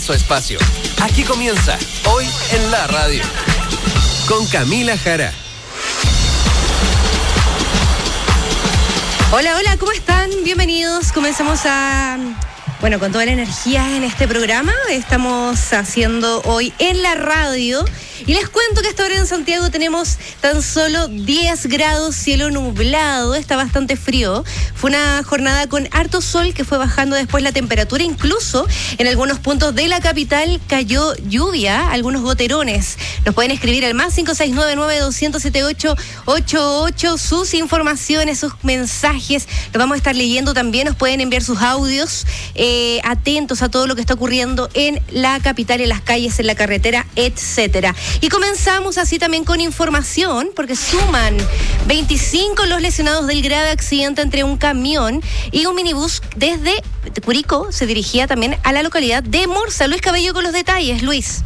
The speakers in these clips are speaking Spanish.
su espacio. Aquí comienza Hoy en la Radio con Camila Jara. Hola, hola, ¿cómo están? Bienvenidos. Comenzamos con toda la energía en este programa. Estamos haciendo Hoy en la Radio. Y les cuento que esta hora en Santiago tenemos tan solo 10 grados, cielo nublado, está bastante frío. Fue una jornada con harto sol que fue bajando después la temperatura. Incluso en algunos puntos de la capital cayó lluvia, algunos goterones. Nos pueden escribir al más 569-900-7888 sus informaciones, sus mensajes. Los vamos a estar leyendo también. Nos pueden enviar sus audios. Atentos a todo lo que está ocurriendo en la capital, en las calles, en la carretera, etcétera. Y comenzamos así también con información, porque suman 25 los lesionados del grave accidente entre un camión y un minibús desde Curicó. Se dirigía también a la localidad de Morsa. Luis Cabello con los detalles. Luis.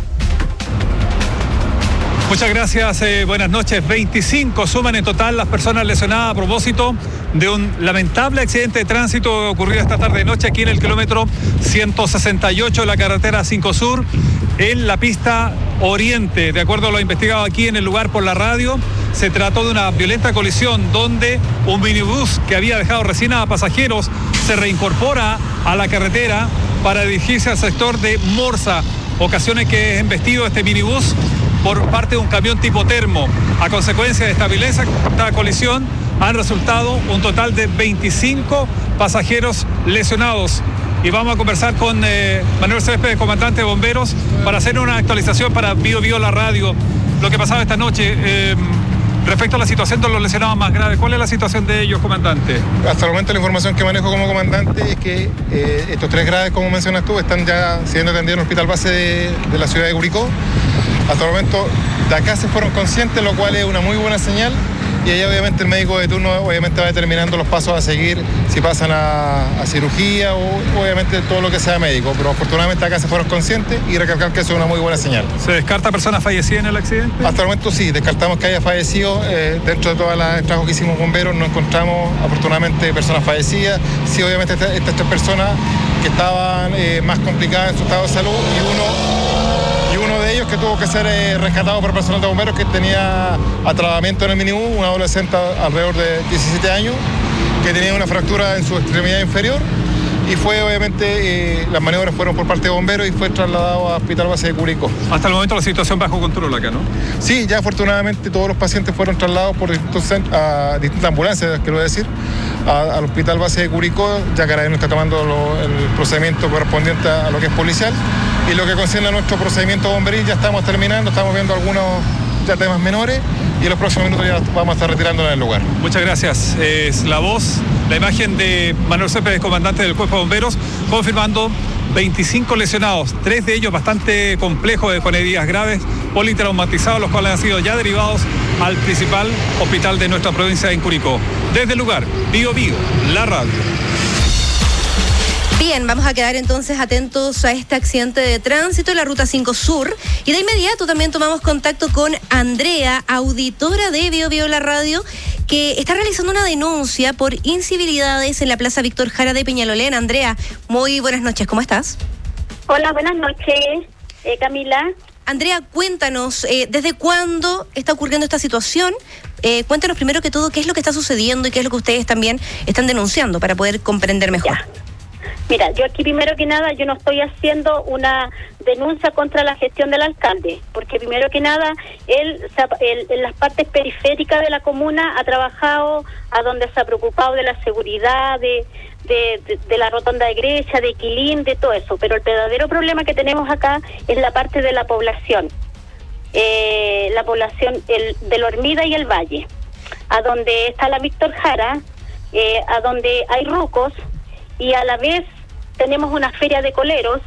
Muchas gracias, buenas noches. 25 suman en total las personas lesionadas a propósito de un lamentable accidente de tránsito ocurrido esta tarde-noche aquí en el kilómetro 168 de la carretera 5 Sur, en la pista Oriente. De acuerdo a lo investigado aquí en el lugar por la radio, se trató de una violenta colisión donde un minibús que había dejado recién a pasajeros se reincorpora a la carretera para dirigirse al sector de Morsa, ocasiones que es embestido este minibús por parte de un camión tipo termo. A consecuencia de esta colisión han resultado un total de 25 pasajeros lesionados. Y vamos a conversar con Manuel Céspedes, comandante de bomberos, para hacer una actualización para Bio la Radio. Lo que pasaba esta noche, respecto a la situación de los lesionados más graves, ¿cuál es la situación de ellos, comandante? Hasta el momento la información que manejo como comandante es que estos 3 graves, como mencionas tú, están ya siendo atendidos en el hospital base de la ciudad de Curicó. Hasta el momento de acá se fueron conscientes, lo cual es una muy buena señal. Y ahí obviamente el médico de turno va determinando los pasos a seguir, si pasan a cirugía o obviamente todo lo que sea médico. Pero afortunadamente acá se fueron conscientes y recalcar que eso es una muy buena señal. ¿Se descarta personas fallecidas en el accidente? Hasta el momento sí, descartamos que haya fallecido. Dentro de todo el trabajo que hicimos bomberos no encontramos afortunadamente personas fallecidas. Sí, obviamente estas 3 personas que estaban más complicadas en su estado de salud y uno de ellos que tuvo que ser rescatado por personal de bomberos que tenía atrapamiento en el minibús, un adolescente alrededor de 17 años que tenía una fractura en su extremidad inferior y fue obviamente, las maniobras fueron por parte de bomberos y fue trasladado a Hospital Base de Curicó. Hasta el momento la situación bajo control acá, ¿no? Sí, ya afortunadamente todos los pacientes fueron trasladados por distintas ambulancias, quiero decir, al Hospital Base de Curicó. Ya Carabineros está tomando el procedimiento correspondiente a lo que es policial. Y lo que concierne a nuestro procedimiento bomberil ya estamos terminando, estamos viendo algunos ya temas menores y en los próximos minutos ya vamos a estar retirándonos del lugar. Muchas gracias. Es la voz, la imagen de Manuel Céspedes, comandante del Cuerpo de Bomberos, confirmando 25 lesionados, 3 de ellos bastante complejos, con heridas graves, politraumatizados, los cuales han sido ya derivados al principal hospital de nuestra provincia en Curicó. Desde el lugar, Bio, la radio. Bien, vamos a quedar entonces atentos a este accidente de tránsito en la Ruta 5 Sur. Y de inmediato también tomamos contacto con Andrea, auditora de Bio la Radio, que está realizando una denuncia por incivilidades en la Plaza Víctor Jara de Peñalolén. Andrea, muy buenas noches, ¿cómo estás? Hola, buenas noches, Camila. Andrea, cuéntanos, ¿desde cuándo está ocurriendo esta situación? Cuéntanos primero que todo qué es lo que está sucediendo y qué es lo que ustedes también están denunciando para poder comprender mejor. Ya. Mira, yo aquí primero que nada, yo no estoy haciendo una denuncia contra la gestión del alcalde, porque primero que nada, él en las partes periféricas de la comuna ha trabajado, a donde se ha preocupado de la seguridad, de la rotonda de Grecia, de Quilín, de todo eso, pero el verdadero problema que tenemos acá es la parte de la población de la Hormida y el Valle, a donde está la Víctor Jara, a donde hay rucos, y a la vez tenemos una feria de coleros